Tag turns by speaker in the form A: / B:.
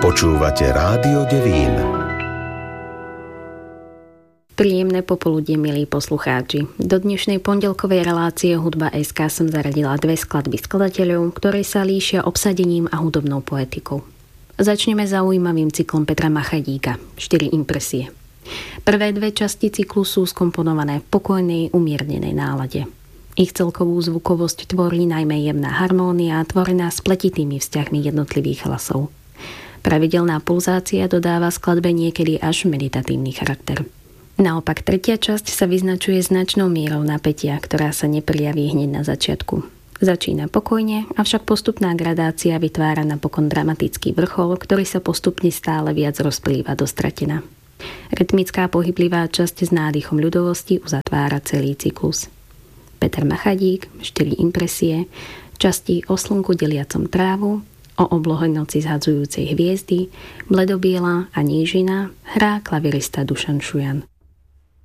A: Počúvate Rádio Devín.
B: Príjemné popoludne, milí poslucháči. Do dnešnej pondelkovej relácie Hudba.sk som zaradila dve skladby skladateľov, ktoré sa líšia obsadením a hudobnou poetikou. Začneme zaujímavým cyklom Petra Machadíka 4 impresie. Prvé dve časti cyklu sú skomponované v pokojnej, umiernenej nálade. Ich celkovú zvukovosť tvorí najmä jemná harmónia, tvorená spletitými vzťahmi jednotlivých hlasov. Pravidelná pulzácia dodáva skladbe niekedy až meditatívny charakter. Naopak tretia časť sa vyznačuje značnou mierou napätia, ktorá sa neprijaví hneď na začiatku. Začína pokojne, avšak postupná gradácia vytvára napokon dramatický vrchol, ktorý sa postupne stále viac rozplýva do stratená. Rytmická pohyblivá časť s nádychom ľudovosti uzatvára celý cyklus. Peter Machadík, 4 impresie, časti o slnku deliacom trávu, o oblohe noci zhadzujúcej hviezdy, bledobiela a nížina hrá klavirista Dušan Šujan.